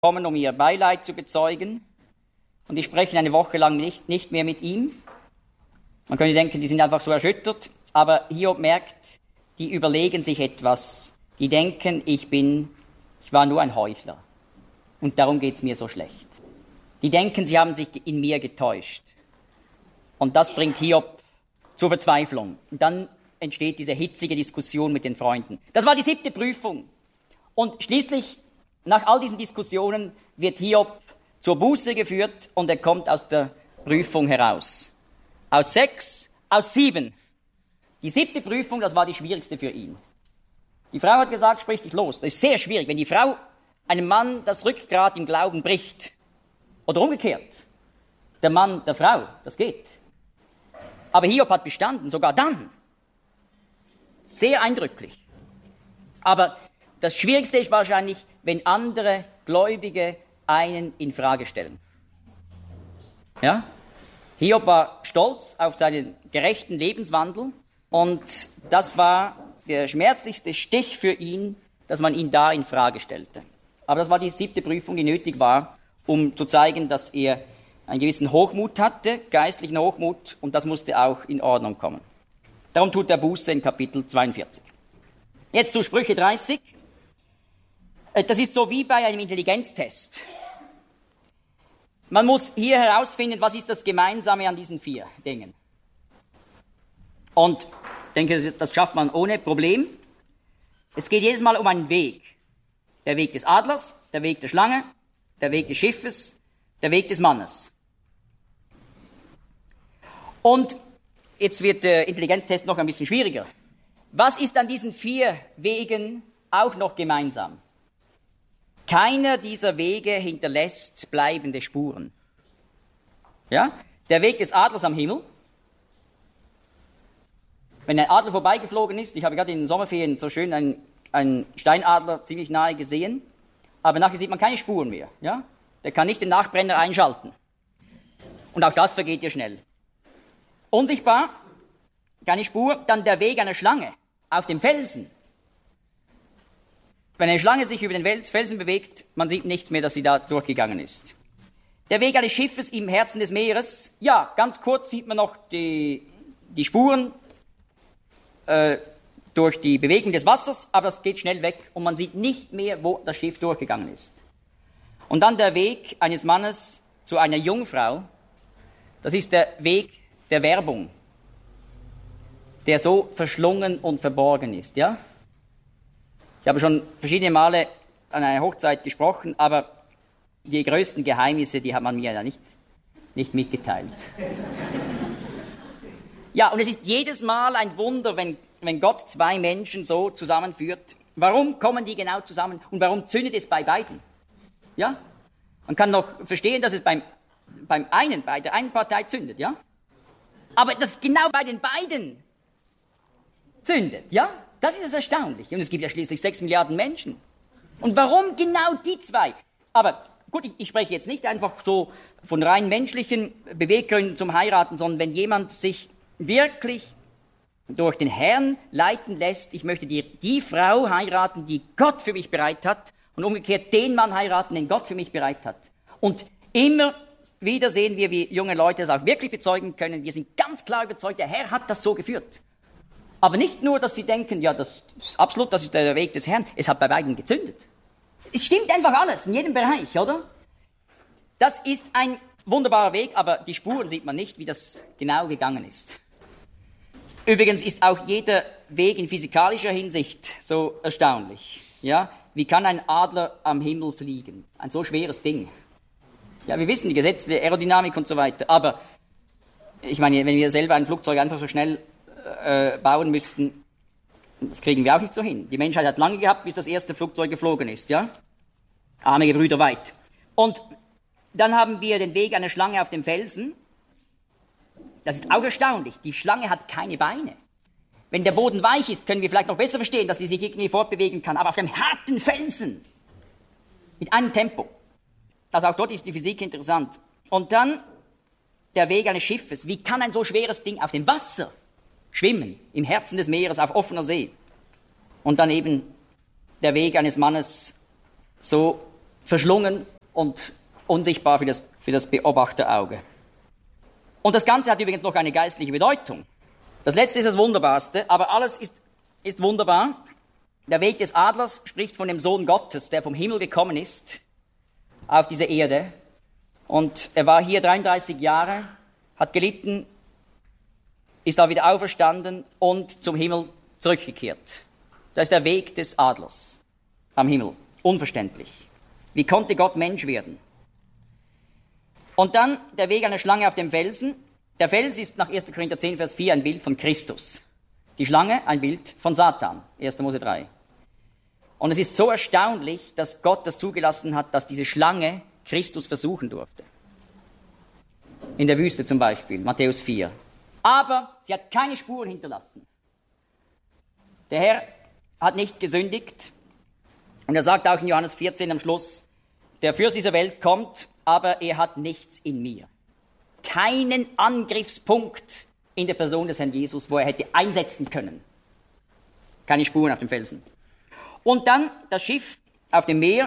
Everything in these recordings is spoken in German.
kommen, um ihr Beileid zu bezeugen. Und die sprechen eine Woche lang nicht mehr mit ihm. Man könnte denken, die sind einfach so erschüttert. Aber Hiob merkt, die überlegen sich etwas. Die denken, ich war nur ein Heuchler. Und darum geht's mir so schlecht. Die denken, sie haben sich in mir getäuscht. Und das bringt Hiob zur Verzweiflung. Und dann entsteht diese hitzige Diskussion mit den Freunden. Das war die 7. Prüfung. Und schließlich, nach all diesen Diskussionen, wird Hiob zur Buße geführt und er kommt aus der Prüfung heraus. Aus 6, aus 7. Die 7. Prüfung, das war die schwierigste für ihn. Die Frau hat gesagt, sprich dich los. Das ist sehr schwierig, wenn die Frau einem Mann das Rückgrat im Glauben bricht. Oder umgekehrt. Der Mann der Frau, das geht. Aber Hiob hat bestanden, sogar dann. Sehr eindrücklich. Aber das Schwierigste ist wahrscheinlich, wenn andere Gläubige einen in Frage stellen. Ja? Hiob war stolz auf seinen gerechten Lebenswandel und das war der schmerzlichste Stich für ihn, dass man ihn da in Frage stellte. Aber das war die 7. Prüfung, die nötig war, um zu zeigen, dass er einen gewissen Hochmut hatte, geistlichen Hochmut, und das musste auch in Ordnung kommen. Darum tut er Buße in Kapitel 42. Jetzt zu Sprüche 30. Das ist so wie bei einem Intelligenztest. Man muss hier herausfinden, was ist das Gemeinsame an diesen 4 Dingen. Und ich denke, das schafft man ohne Problem. Es geht jedes Mal um einen Weg. Der Weg des Adlers, der Weg der Schlange, der Weg des Schiffes, der Weg des Mannes. Und jetzt wird der Intelligenztest noch ein bisschen schwieriger. Was ist an diesen 4 Wegen auch noch gemeinsam? Keiner dieser Wege hinterlässt bleibende Spuren. Ja? Der Weg des Adlers am Himmel. Wenn ein Adler vorbeigeflogen ist, ich habe gerade in den Sommerferien so schön einen Steinadler ziemlich nahe gesehen, aber nachher sieht man keine Spuren mehr. Ja? Der kann nicht den Nachbrenner einschalten. Und auch das vergeht ja schnell. Unsichtbar, keine Spur. Dann der Weg einer Schlange auf dem Felsen. Wenn eine Schlange sich über den Felsen bewegt, man sieht nichts mehr, dass sie da durchgegangen ist. Der Weg eines Schiffes im Herzen des Meeres, ja, ganz kurz sieht man noch die Spuren durch die Bewegung des Wassers, aber das geht schnell weg und man sieht nicht mehr, wo das Schiff durchgegangen ist. Und dann der Weg eines Mannes zu einer Jungfrau, das ist der Weg der Werbung, der so verschlungen und verborgen ist, ja? Ich habe schon verschiedene Male an einer Hochzeit gesprochen, aber die größten Geheimnisse, die hat man mir ja nicht mitgeteilt. Ja, und es ist jedes Mal ein Wunder, wenn Gott 2 Menschen so zusammenführt. Warum kommen die genau zusammen und warum zündet es bei beiden? Ja? Man kann noch verstehen, dass es bei der einen Partei zündet, ja? Aber dass genau bei den beiden zündet, ja? Das ist das Erstaunliche. Und es gibt ja schließlich 6 Milliarden Menschen. Und warum genau die 2? Aber gut, ich spreche jetzt nicht einfach so von rein menschlichen Beweggründen zum Heiraten, sondern wenn jemand sich wirklich durch den Herrn leiten lässt, ich möchte die Frau heiraten, die Gott für mich bereit hat, und umgekehrt den Mann heiraten, den Gott für mich bereit hat. Und immer wieder sehen wir, wie junge Leute das auch wirklich bezeugen können. Wir sind ganz klar überzeugt, der Herr hat das so geführt. Aber nicht nur, dass sie denken, ja, das ist der Weg des Herrn. Es hat bei beiden gezündet. Es stimmt einfach alles, in jedem Bereich, oder? Das ist ein wunderbarer Weg, aber die Spuren sieht man nicht, wie das genau gegangen ist. Übrigens ist auch jeder Weg in physikalischer Hinsicht so erstaunlich. Ja? Wie kann ein Adler am Himmel fliegen? Ein so schweres Ding. Ja, wir wissen die Gesetze der Aerodynamik und so weiter, aber ich meine, wenn wir selber ein Flugzeug einfach so schnell bauen müssten, das kriegen wir auch nicht so hin. Die Menschheit hat lange gehabt, bis das erste Flugzeug geflogen ist, ja? Arme Gebrüder weit. Und dann haben wir den Weg einer Schlange auf dem Felsen. Das ist auch erstaunlich. Die Schlange hat keine Beine. Wenn der Boden weich ist, können wir vielleicht noch besser verstehen, dass die sich irgendwie fortbewegen kann. Aber auf dem harten Felsen, mit einem Tempo. Also auch dort ist die Physik interessant. Und dann der Weg eines Schiffes. Wie kann ein so schweres Ding auf dem Wasser schwimmen, im Herzen des Meeres, auf offener See? Und dann eben der Weg eines Mannes, so verschlungen und unsichtbar für das Beobachterauge. Und das Ganze hat übrigens noch eine geistliche Bedeutung. Das Letzte ist das Wunderbarste, aber alles ist wunderbar. Der Weg des Adlers spricht von dem Sohn Gottes, der vom Himmel gekommen ist auf diese Erde. Und er war hier 33 Jahre, hat gelitten, ist da wieder auferstanden und zum Himmel zurückgekehrt. Das ist der Weg des Adlers am Himmel. Unverständlich. Wie konnte Gott Mensch werden? Und dann der Weg einer Schlange auf dem Felsen. Der Fels ist nach 1. Korinther 10, Vers 4 ein Bild von Christus. Die Schlange ein Bild von Satan. 1. Mose 3. Und es ist so erstaunlich, dass Gott das zugelassen hat, dass diese Schlange Christus versuchen durfte. In der Wüste zum Beispiel, Matthäus 4. Aber sie hat keine Spuren hinterlassen. Der Herr hat nicht gesündigt. Und er sagt auch in Johannes 14 am Schluss, der Fürst dieser Welt kommt, aber er hat nichts in mir. Keinen Angriffspunkt in der Person des Herrn Jesus, wo er hätte einsetzen können. Keine Spuren auf dem Felsen. Und dann das Schiff auf dem Meer.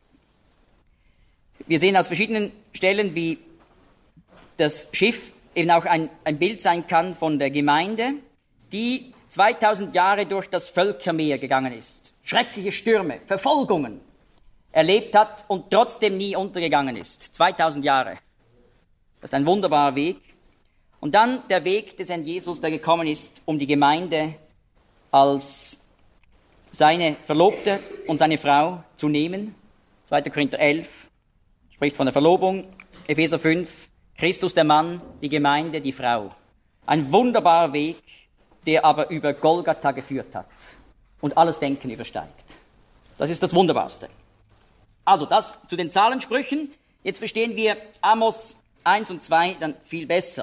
Wir sehen aus verschiedenen Stellen, wie das Schiff eben auch ein Bild sein kann von der Gemeinde, die 2000 Jahre durch das Völkermeer gegangen ist. Schreckliche Stürme, Verfolgungen erlebt hat und trotzdem nie untergegangen ist. 2000 Jahre. Das ist ein wunderbarer Weg. Und dann der Weg des Herrn Jesus, der gekommen ist, um die Gemeinde als seine Verlobte und seine Frau zu nehmen. 2. Korinther 11 spricht von der Verlobung. Epheser 5, Christus der Mann, die Gemeinde die Frau. Ein wunderbarer Weg, der aber über Golgatha geführt hat und alles Denken übersteigt. Das ist das Wunderbarste. Also das zu den Zahlensprüchen. Jetzt verstehen wir Amos 1 und 2 dann viel besser.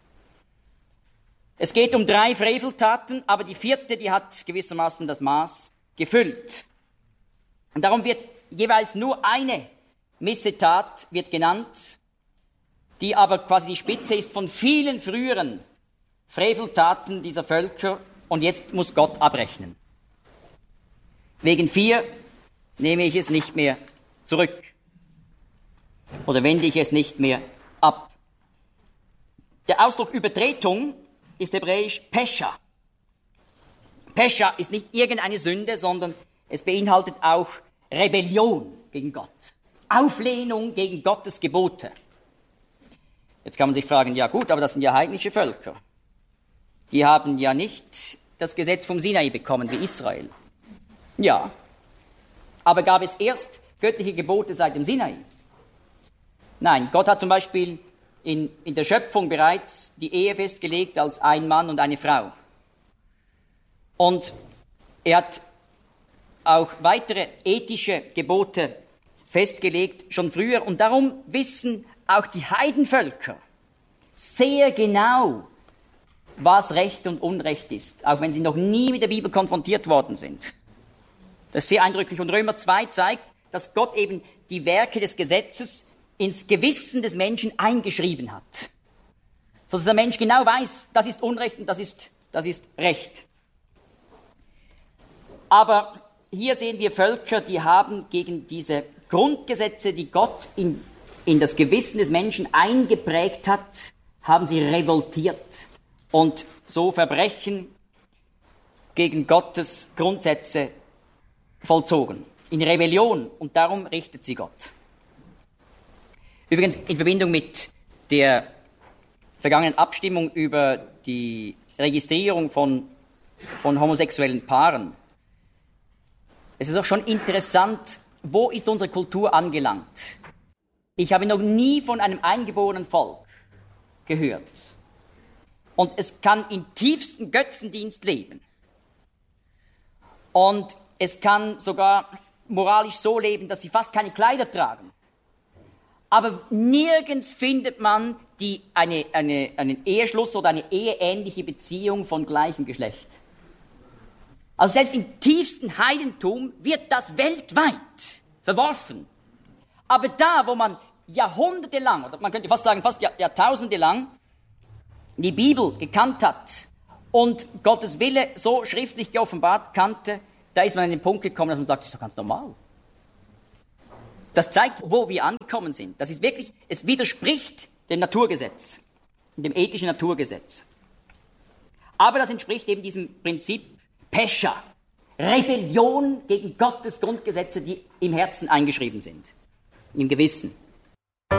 Es geht um 3 Freveltaten, aber die 4., die hat gewissermaßen das Maß gefüllt. Und darum wird jeweils nur eine Missetat wird genannt, die aber quasi die Spitze ist von vielen früheren Freveltaten dieser Völker, und jetzt muss Gott abrechnen. Wegen 4 nehme ich es nicht mehr zurück oder wende ich es nicht mehr ab. Der Ausdruck Übertretung ist hebräisch Pesha. Pesha ist nicht irgendeine Sünde, sondern es beinhaltet auch Rebellion gegen Gott, Auflehnung gegen Gottes Gebote. Jetzt kann man sich fragen, ja gut, aber das sind ja heidnische Völker. Die haben ja nicht das Gesetz vom Sinai bekommen wie Israel. Ja, aber gab es erst göttliche Gebote seit dem Sinai? Nein, Gott hat zum Beispiel in der Schöpfung bereits die Ehe festgelegt als ein Mann und eine Frau. Und er hat auch weitere ethische Gebote festgelegt, schon früher. Und darum wissen auch die Heidenvölker sehr genau, was Recht und Unrecht ist, auch wenn sie noch nie mit der Bibel konfrontiert worden sind. Das ist sehr eindrücklich. Und Römer 2 zeigt, dass Gott eben die Werke des Gesetzes ins Gewissen des Menschen eingeschrieben hat. Sodass der Mensch genau weiß, das ist Unrecht und das ist Recht. Aber hier sehen wir Völker, die haben gegen diese Grundgesetze, die Gott in das Gewissen des Menschen eingeprägt hat, haben sie revoltiert und so Verbrechen gegen Gottes Grundsätze vollzogen. In Rebellion, und darum richtet sie Gott. Übrigens in Verbindung mit der vergangenen Abstimmung über die Registrierung von homosexuellen Paaren. Es ist auch schon interessant, wo ist unsere Kultur angelangt? Ich habe noch nie von einem eingeborenen Volk gehört. Und es kann im tiefsten Götzendienst leben. Und es kann sogar moralisch so leben, dass sie fast keine Kleider tragen. Aber nirgends findet man einen Eheschluss oder eine eheähnliche Beziehung von gleichem Geschlecht. Also selbst im tiefsten Heidentum wird das weltweit verworfen. Aber da, wo man jahrhundertelang, oder man könnte fast sagen fast Jahrtausende lang, die Bibel gekannt hat und Gottes Wille so schriftlich geoffenbart kannte, da ist man an den Punkt gekommen, dass man sagt, das ist doch ganz normal. Das zeigt, wo wir angekommen sind. Das ist wirklich, es widerspricht dem Naturgesetz, dem ethischen Naturgesetz. Aber das entspricht eben diesem Prinzip Pesha, Rebellion gegen Gottes Grundgesetze, die im Herzen eingeschrieben sind, im Gewissen.